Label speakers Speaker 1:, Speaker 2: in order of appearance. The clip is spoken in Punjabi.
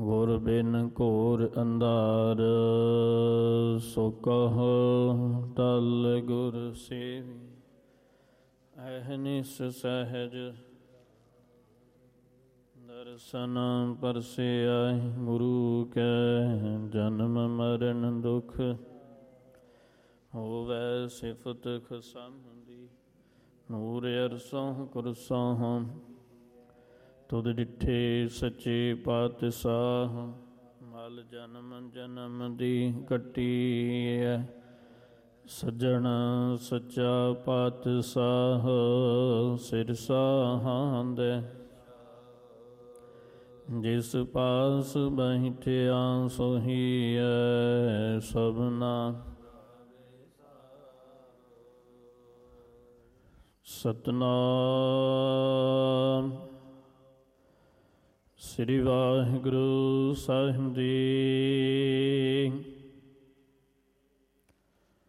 Speaker 1: ਗੁਰ ਬਿਨ ਘੋਰ ਅੰਧਾਰ, ਸੋ ਕਹੋ ਟਲ ਗੁਰ ਸੇਵੀ। ਅਹਨਿਸ ਸਹਿਜ ਦਰਸ਼ਨ ਪਰਸਿਆ, ਗੁਰੂ ਕੈ ਜਨਮ ਮਰਨ ਦੁਖ। ਹੋਵੈ ਸਿਫਤ ਖਸਮ ਦੀ, ਨੂਰ ਅਰਸੋਂ ਕੁਰਸੋਂ। ਤੁਧ ਡਿਠੇ ਸੱਚੇ ਪਾਤਸ਼ਾਹ, ਮਲ ਜਨਮ ਜਨਮ ਦੀ ਕੱਟੀਐ। ਸੱਜਣ ਸੱਚਾ ਪਾਤਸ਼ਾਹ, ਸਿਰ ਸਾਹਾਂਦੈ। ਜਿਸ ਪਾਸ ਬੈਠਿਆ ਸੋਹੀਐ, ਸਭਨਾ ਸਤਿਨਾਮ। ਸ੍ਰੀ ਵਾਹਿਗੁਰੂ ਸਾਹਿਬ ਜੀ।